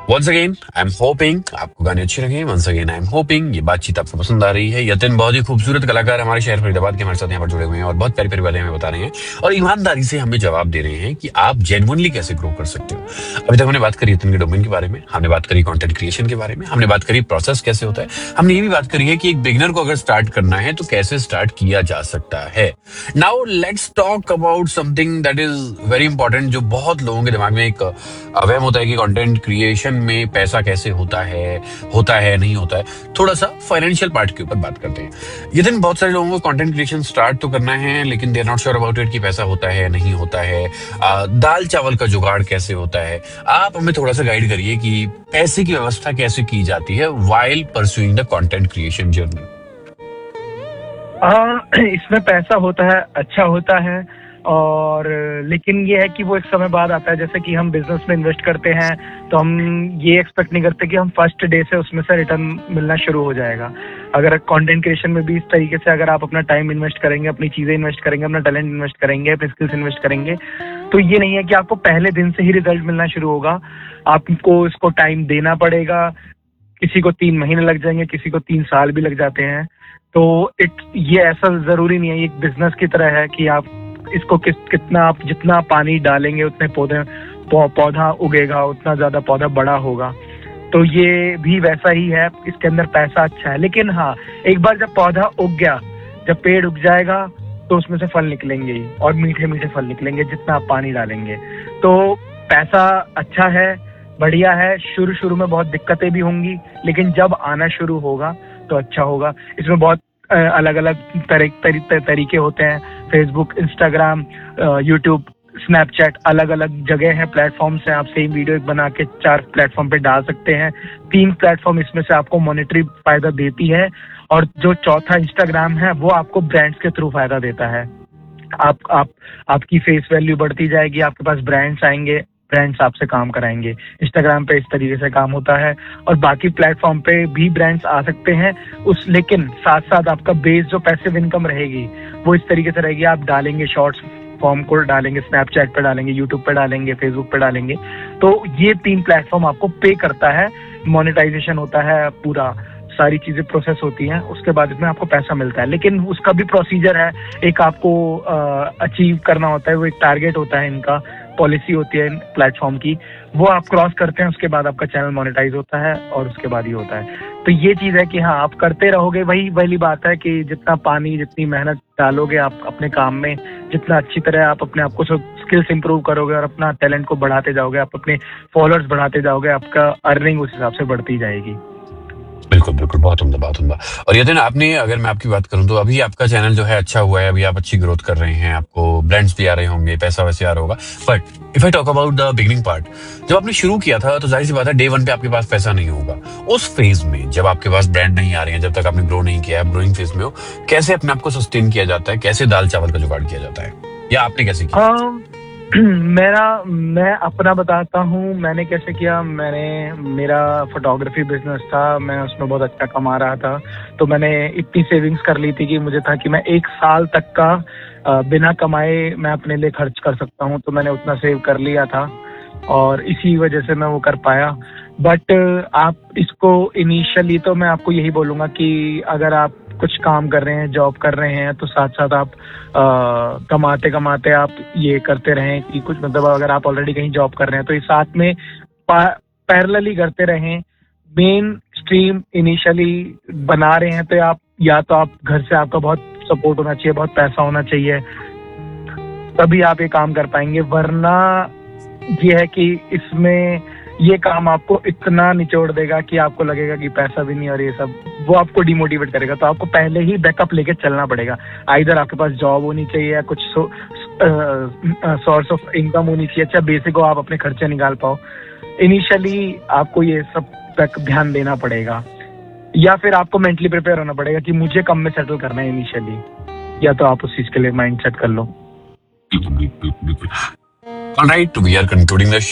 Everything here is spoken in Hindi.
Once again I am hoping आपको गाने अच्छे लगे। Once again I am hoping ये बातचीत आपको पसंद आ रही है। यतिन बहुत ही खूबसूरत कलाकार हमारे शहर फरीदाबाद के हमारे साथ यहाँ पर जुड़े हुए हैं और बहुत प्यारी प्यारी बातें हमें बता रहे हैं और ईमानदारी से हमें जवाब दे रहे हैं कि आप जेन्युइनली कैसे ग्रो कर सकते हो। अभी तक हमने बात करी यतिन के डोमेन के बारे में, हमने बात करी कंटेंट क्रिएशन के बारे में, हमने बात करी प्रोसेस कैसे होता है, हमने ये भी बात करी है कि एक बिगिनर को अगर स्टार्ट करना है तो कैसे स्टार्ट किया जा सकता है। Now let's talk about something that is very important, जो बहुत लोगों के दिमाग में एक वहम होता है कि कंटेंट क्रिएशन में पैसा कैसे होता है नहीं होता है। थोड़ा सा फाइनेंशियल पार्ट के ऊपर बात करते हैं। ये दिन बहुत सारे लोगों को कंटेंट क्रिएशन स्टार्ट तो करना है लेकिन they are not sure about it कि पैसा होता है नहीं होता है। दाल चावल का जुगाड़ कैसे होता है। आप हमें थोड़ा सा गाइड करिए कि पैसे की व्यवस्था कैसे की जाती है while pursuing the content creation journey. इसमें पैसा होता है, अच्छा होता है। और लेकिन ये है कि वो एक समय बाद आता है। जैसे कि हम बिजनेस में इन्वेस्ट करते हैं तो हम ये एक्सपेक्ट नहीं करते कि हम फर्स्ट डे से उसमें से रिटर्न मिलना शुरू हो जाएगा। अगर कंटेंट क्रिएशन में भी इस तरीके से अगर आप अपना टाइम इन्वेस्ट करेंगे, अपनी चीजें इन्वेस्ट करेंगे, अपना टैलेंट इन्वेस्ट करेंगे, अपनी स्किल्स इन्वेस्ट करेंगे, तो ये नहीं है कि आपको पहले दिन से ही रिजल्ट मिलना शुरू होगा। आपको इसको टाइम देना पड़ेगा। किसी को 3 महीने लग जाएंगे, किसी को 3 साल भी लग जाते हैं। तो ये ऐसा जरूरी नहीं है। ये एक बिजनेस की तरह है कि आप इसको कितना आप जितना पानी डालेंगे उतने पौधा उगेगा, उतना ज्यादा पौधा बड़ा होगा। तो ये भी वैसा ही है। इसके अंदर पैसा अच्छा है, लेकिन हाँ, एक बार जब पौधा उग गया, जब पेड़ उग जाएगा, तो उसमें से फल निकलेंगे ही, और मीठे मीठे फल निकलेंगे जितना आप पानी डालेंगे। तो पैसा अच्छा है, बढ़िया है। शुरू शुरू में बहुत दिक्कतें भी होंगी, लेकिन जब आना शुरू होगा तो अच्छा होगा। इसमें बहुत अलग अलग तरीके होते हैं। फेसबुक, इंस्टाग्राम, यूट्यूब, स्नैपचैट, अलग अलग जगह है, प्लेटफॉर्म्स हैं। आप सेम वीडियो बना के 4 प्लेटफॉर्म पे डाल सकते हैं। 3 प्लेटफॉर्म इसमें से आपको मॉनेटरी फायदा देती है, और जो चौथा इंस्टाग्राम है वो आपको ब्रांड्स के थ्रू फायदा देता है। आप आपकी फेस वैल्यू बढ़ती जाएगी, आपके पास ब्रांड्स आएंगे, ब्रांड्स आपसे काम कराएंगे। इंस्टाग्राम पे इस तरीके से काम होता है, और बाकी प्लेटफॉर्म पे भी ब्रांड्स आ सकते हैं लेकिन साथ साथ आपका बेस जो पैसिव इनकम रहेगी वो इस तरीके से रहेगी। आप डालेंगे शॉर्ट्स फॉर्म को डालेंगे, स्नैपचैट पे डालेंगे, यूट्यूब पे डालेंगे, फेसबुक पे डालेंगे, तो ये 3 प्लेटफॉर्म आपको पे करता है। मोनेटाइजेशन होता है, पूरा सारी चीजें प्रोसेस होती हैं, उसके बाद इसमें आपको पैसा मिलता है। लेकिन उसका भी प्रोसीजर है, एक आपको अचीव करना होता है। वो एक टारगेट होता है, इनका पॉलिसी होती है इन प्लेटफॉर्म की, वो आप क्रॉस करते हैं, उसके बाद आपका चैनल मोनेटाइज होता है, और उसके बाद ही होता है। तो ये चीज है कि हाँ, आप करते रहोगे। वही वाली बात है कि जितना पानी, जितनी मेहनत डालोगे आप अपने काम में, जितना अच्छी तरह आप अपने आप को स्किल्स इंप्रूव करोगे और अपना टैलेंट को बढ़ाते जाओगे, आप अपने फॉलोअर्स बढ़ाते जाओगे, आपका अर्निंग उस हिसाब से बढ़ती जाएगी। बिल्कुल बिल्कुल, बहुत उम्दा बहुत उम्दा। और यतिन, आपने, अगर मैं आपकी बात करूं तो अभी आपका चैनल जो है अच्छा हुआ है, अभी आप अच्छी ग्रोथ कर रहे हैं, आपको ब्रांड्स भी आ रहे होंगे, पैसा वैसे आ रहा होगा। But if I talk about the beginning part, जब आपने शुरू किया था तो जाहिर सी बात है डे 1 पे आपके पास पैसा नहीं होगा। उस फेज में जब आपके पास ब्रांड नहीं आ रहे हैं, जब तक आपने ग्रो नहीं किया है, ग्रोइंग फेज में हो, कैसे अपने आप को सस्टेन किया जाता है, कैसे दाल चावल का जुगाड़ किया जाता है, या आपने कैसे किया? मैं अपना बताता हूँ मैंने कैसे किया। मेरा फोटोग्राफी बिजनेस था, मैं उसमें बहुत अच्छा कमा रहा था। तो मैंने इतनी सेविंग्स कर ली थी कि मुझे था कि मैं 1 साल तक का बिना कमाए मैं अपने लिए खर्च कर सकता हूँ। तो मैंने उतना सेव कर लिया था, और इसी वजह से मैं वो कर पाया। बट आप इसको इनिशियली, तो मैं आपको यही बोलूंगा कि अगर आप कुछ काम कर रहे हैं, जॉब कर रहे हैं, तो साथ साथ आप कमाते कमाते आप ये करते रहें कि कुछ, मतलब अगर आप ऑलरेडी कहीं जॉब कर रहे हैं तो ये साथ में पैरेलली करते रहें। मेन स्ट्रीम इनिशियली बना रहे हैं तो आप, या तो आप घर से आपका बहुत सपोर्ट होना चाहिए, बहुत पैसा होना चाहिए, तभी आप ये काम कर पाएंगे। वरना ये है कि इसमें ये काम आपको इतना निचोड़ देगा कि आपको लगेगा कि पैसा भी नहीं, और ये सब वो आपको डिमोटिवेट करेगा। तो आपको पहले ही बैकअप लेके चलना पड़ेगा। आइदर आपके पास जॉब होनी चाहिए, या कुछ सोर्स ऑफ इनकम होनी चाहिए, अच्छा बेसिक हो, आप अपने खर्चे निकाल पाओ। इनिशियली आपको ये सब तक ध्यान देना पड़ेगा, या फिर आपको मेंटली प्रिपेयर होना पड़ेगा कि मुझे कम में सेटल करना है इनिशियली, या तो आप उस चीज के लिए माइंड सेट कर लो। Alright, we are concluding the